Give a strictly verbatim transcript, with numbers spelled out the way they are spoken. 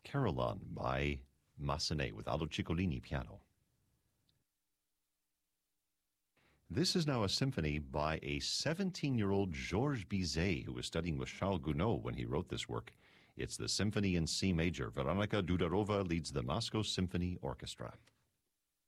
Carolan by Massenet with Aldo Ciccolini piano. This is now a symphony by a seventeen-year-old Georges Bizet, who was studying with Charles Gounod when he wrote this work. It's the Symphony in C major. Veronika Dudarova leads the Moscow Symphony Orchestra.